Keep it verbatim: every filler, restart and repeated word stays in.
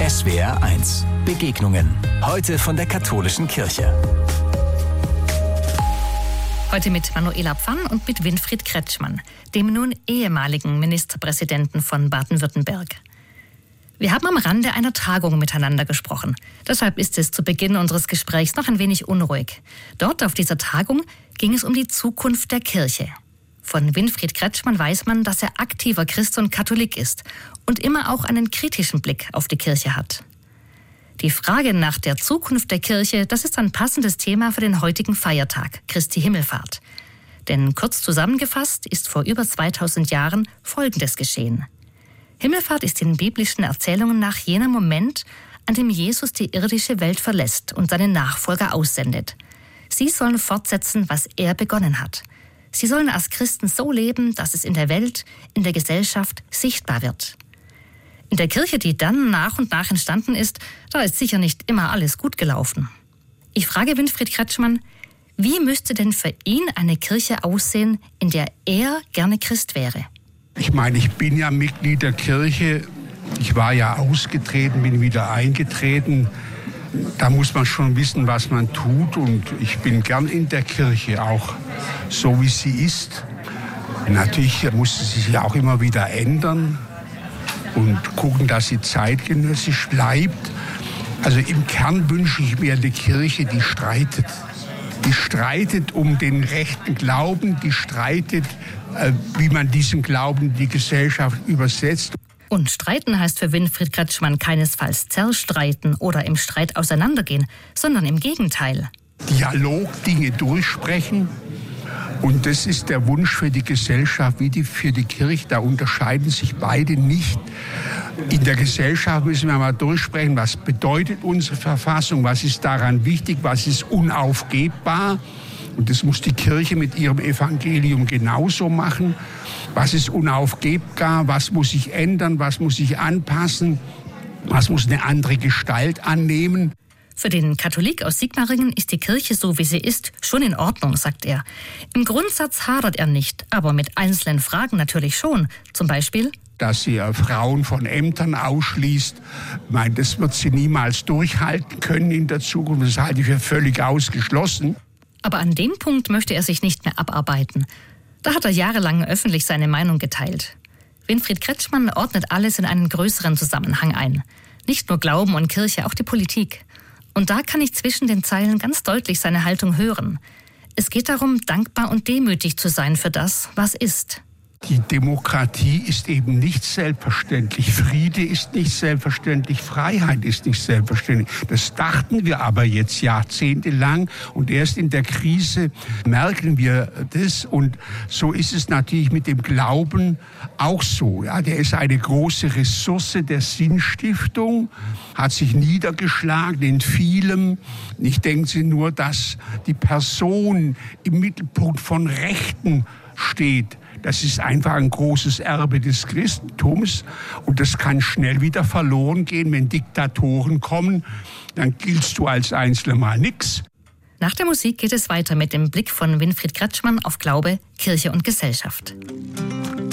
S W R eins. Begegnungen. Heute von der katholischen Kirche. Heute mit Manuela Pfann und mit Winfried Kretschmann, dem nun ehemaligen Ministerpräsidenten von Baden-Württemberg. Wir haben am Rande einer Tagung miteinander gesprochen. Deshalb ist es zu Beginn unseres Gesprächs noch ein wenig unruhig. Dort auf dieser Tagung ging es um die Zukunft der Kirche. Von Winfried Kretschmann weiß man, dass er aktiver Christ und Katholik ist und immer auch einen kritischen Blick auf die Kirche hat. Die Frage nach der Zukunft der Kirche, das ist ein passendes Thema für den heutigen Feiertag, Christi Himmelfahrt. Denn kurz zusammengefasst ist vor über zweitausend Jahren Folgendes geschehen. Himmelfahrt ist in biblischen Erzählungen nach jener Moment, an dem Jesus die irdische Welt verlässt und seine Nachfolger aussendet. Sie sollen fortsetzen, was er begonnen hat. Sie sollen als Christen so leben, dass es in der Welt, in der Gesellschaft sichtbar wird. In der Kirche, die dann nach und nach entstanden ist, da ist sicher nicht immer alles gut gelaufen. Ich frage Winfried Kretschmann, wie müsste denn für ihn eine Kirche aussehen, in der er gerne Christ wäre? Ich meine, ich bin ja Mitglied der Kirche. Ich war ja ausgetreten, bin wieder eingetreten. Da muss man schon wissen, was man tut. Und ich bin gern in der Kirche, auch so wie sie ist. Natürlich muss sie sich ja auch immer wieder ändern und gucken, dass sie zeitgenössisch bleibt. Also im Kern wünsche ich mir eine Kirche, die streitet. Die streitet um den rechten Glauben, die streitet, äh, wie man diesen Glauben in die Gesellschaft übersetzt. Und streiten heißt für Winfried Kretschmann keinesfalls zerstreiten oder im Streit auseinandergehen, sondern im Gegenteil. Dialog, Dinge durchsprechen. Und das ist der Wunsch für die Gesellschaft wie die für die Kirche. Da unterscheiden sich beide nicht. In der Gesellschaft müssen wir mal durchsprechen, was bedeutet unsere Verfassung, was ist daran wichtig, was ist unaufgebbar. Und das muss die Kirche mit ihrem Evangelium genauso machen. Was ist unaufgebbar, was muss sich ändern, was muss sich anpassen, was muss eine andere Gestalt annehmen. Für den Katholik aus Sigmaringen ist die Kirche so, wie sie ist, schon in Ordnung, sagt er. Im Grundsatz hadert er nicht, aber mit einzelnen Fragen natürlich schon. Zum Beispiel, dass sie äh, Frauen von Ämtern ausschließt. Ich meine, das wird sie niemals durchhalten können in der Zukunft. Das halte ich für völlig ausgeschlossen. Aber an dem Punkt möchte er sich nicht mehr abarbeiten. Da hat er jahrelang öffentlich seine Meinung geteilt. Winfried Kretschmann ordnet alles in einen größeren Zusammenhang ein. Nicht nur Glauben und Kirche, auch die Politik. Und da kann ich zwischen den Zeilen ganz deutlich seine Haltung hören. Es geht darum, dankbar und demütig zu sein für das, was ist. Die Demokratie ist eben nicht selbstverständlich. Friede ist nicht selbstverständlich. Freiheit ist nicht selbstverständlich. Das dachten wir aber jetzt jahrzehntelang. Und erst in der Krise merken wir das. Und so ist es natürlich mit dem Glauben auch so. Ja, der ist eine große Ressource der Sinnstiftung, hat sich niedergeschlagen in vielem. Nicht denken Sie nur, dass die Person im Mittelpunkt von Rechten steht. Das ist einfach ein großes Erbe des Christentums und das kann schnell wieder verloren gehen, wenn Diktatoren kommen. Dann giltst du als Einzelner mal nix. Nach der Musik geht es weiter mit dem Blick von Winfried Kretschmann auf Glaube, Kirche und Gesellschaft.